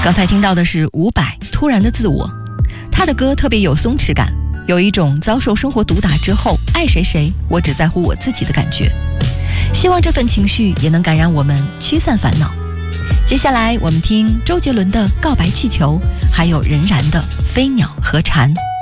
刚才听到的是伍佰《突然的自我》，他的歌特别有松弛感，有一种遭受生活毒打之后爱谁谁，我只在乎我自己的感觉。希望这份情绪也能感染我们，驱散烦恼。接下来我们听周杰伦的《告白气球》，还有任然的《飞鸟和蝉》。